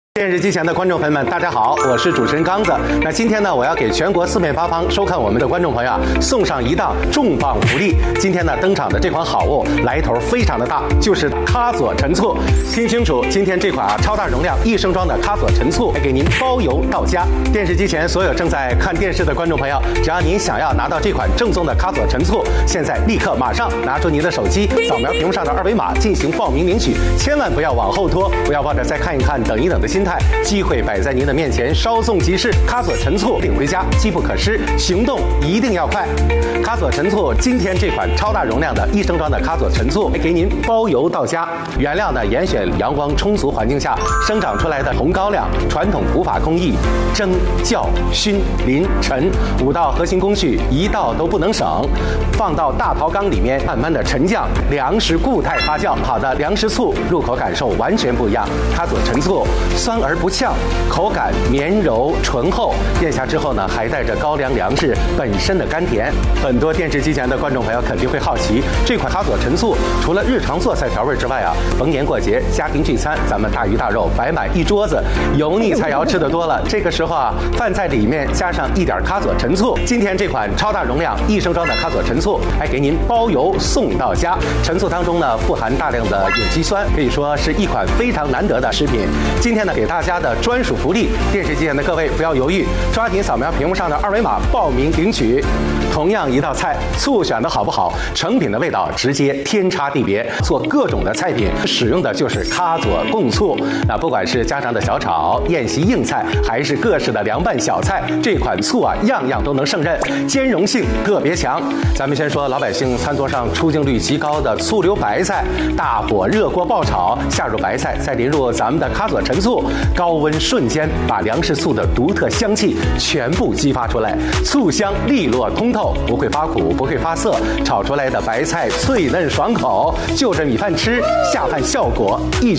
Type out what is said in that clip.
电视机前的观众朋友们，大家好，我是主持人刚子。那今天呢，我要给全国四面八方收看我们的观众朋友送上一档重磅福利。今天呢，登场的这款好物来头非常的大，就是咖佐陈醋。听清楚，今天这款超大容量1升装的咖佐陈醋，给您包邮到家。电视机前所有正在看电视的观众朋友，只要您想要拿到这款正宗的咖佐陈醋，现在立刻马上拿出您的手机，扫描屏幕上的2维码进行报名领取，千万不要往后拖，不要抱着再看一看、等一等的心态。机会摆在您的面前，稍纵即逝。咖佐陈醋领回家，机不可失，行动一定要快。咖佐陈醋今天这款超大容量的1升装的咖佐陈醋，给您包邮到家。原料呢，严选阳光充足环境下生长出来的红高粱，传统古法工艺，蒸、酵、熏、淋、陈5道核心工序，一道都不能省。放到大陶缸里面，慢慢的沉降，粮食固态发酵。好的粮食醋入口感受完全不一样。咖佐陈醋酸而不呛，口感绵柔醇厚，咽下之后呢，还带着高粱粮食本身的甘甜。很多电视机前的观众朋友肯定会好奇，这款咖佐陈醋除了日常做菜调味之外逢年过节、家庭聚餐，咱们大鱼大肉摆满一桌子，油腻菜肴吃得多了，这个时候饭菜里面加上一点咖佐陈醋。今天这款超大容量1升装的咖佐陈醋，还给您包邮送到家。陈醋当中呢，富含大量的有机酸，可以说是一款非常难得的食品。今天呢，给大家的专属福利，电视机前的各位不要犹豫，抓紧扫描屏幕上的2维码报名领取。同样一道菜，醋选的好不好，成品的味道直接天差地别。做各种的菜品使用的就是咖佐贡醋。那不管是家常的小炒、宴席硬菜，还是各式的凉拌小菜，这款醋样样都能胜任，兼容性特别强。咱们先说老百姓餐桌上出镜率极高的醋溜白菜，大火热锅爆炒，下入白菜，再淋入咱们的咖佐陈醋，高温瞬间把粮食醋的独特香气全部激发出来，醋香利落通透，不会发苦，不会发涩，炒出来的白菜脆嫩爽口，就着米饭吃，下饭效果异